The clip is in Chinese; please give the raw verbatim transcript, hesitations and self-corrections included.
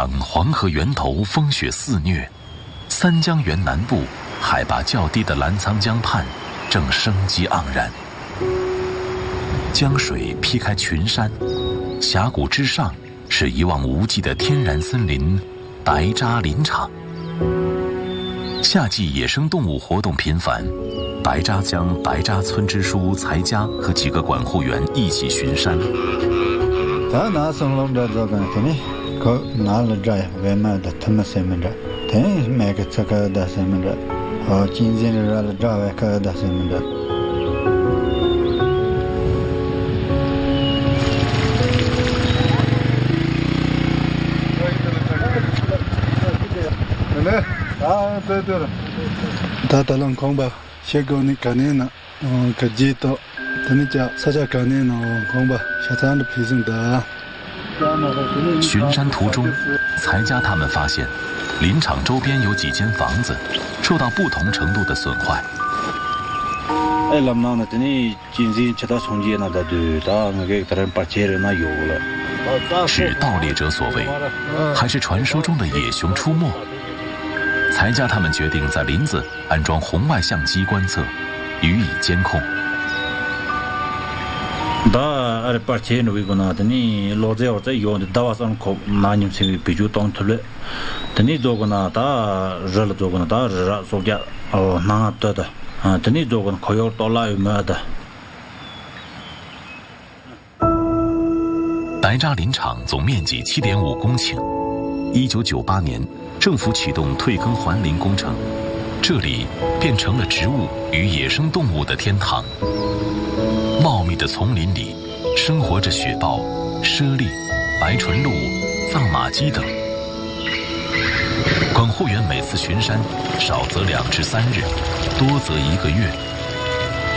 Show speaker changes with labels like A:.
A: 当黄河源头风雪肆虐，三江源南部海拔较低的澜沧江畔正生机盎然。江水劈开群山，峡谷之上是一望无际的天然森林白扎林场。夏季野生动物活动频繁，白扎将白扎村支书财家和几个管护员一起巡山。
B: 他拿松龙的这个呢，可拿了这外面的他们什么的，等每个这个的什么的，哦，今天的这这外个的什么的。啊，对对了，他打龙空吧，些个你干呢？嗯，个鸡头，他那家啥家干呢？空吧，下山的皮绳的。
A: 巡山途中，财家他们发现，林场周边有几间房子受到不同程度的损坏。
C: 哎，那么呢？这里今天其他重建那的对，他那个可能把街人那有了。
A: 是盗猎者所为，还是传说中的野熊出没？财家他们决定在林子安装红外相机观测，予以监控。
C: da are parche no go na tani loje or zai yo da wa san ko na nim se bi ju tong thule tani zo go na da rel zo go na da ra so ja o na ta da tani zo go ko yo to la yu ma da。
A: 白扎林场总面积 七点五公顷，一九九八年政府启动退耕还林工程，这里变成了植物与野生动物的天堂。茂密的丛林里生活着雪豹、猞猁、白唇鹿、藏马鸡等。管护员每次巡山，少则两至三日，多则一个月。